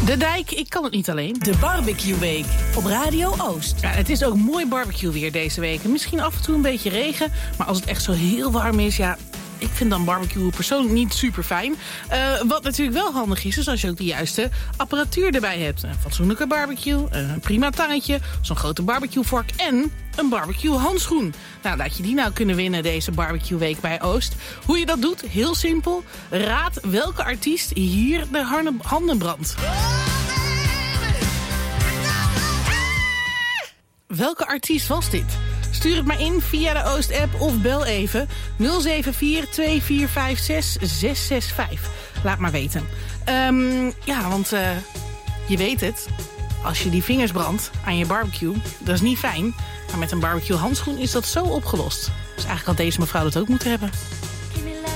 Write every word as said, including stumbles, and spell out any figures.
De dijk, ik kan het niet alleen. De Barbecue Week op Radio Oost. Ja, het is ook mooi barbecue weer deze week. Misschien af en toe een beetje regen, maar als het echt zo heel warm is, ja, ik vind dan barbecue persoonlijk niet super fijn. Uh, wat natuurlijk wel handig is, is als je ook de juiste apparatuur erbij hebt. Een fatsoenlijke barbecue, een prima tangetje, zo'n grote barbecuevork en een barbecue handschoen. Nou, laat je die nou kunnen winnen deze barbecue week bij Oost. Hoe je dat doet? Heel simpel. Raad welke artiest hier de handen brandt. Welke artiest was dit? Stuur het maar in via de Oost-app of bel even nul zeven vier twee vier vijf zes zes zes vijf. Laat maar weten. Um, ja, want uh, je weet het. Als je die vingers brandt aan je barbecue, dat is niet fijn. Maar met een barbecue handschoen is dat zo opgelost. Dus eigenlijk had deze mevrouw dat ook moeten hebben.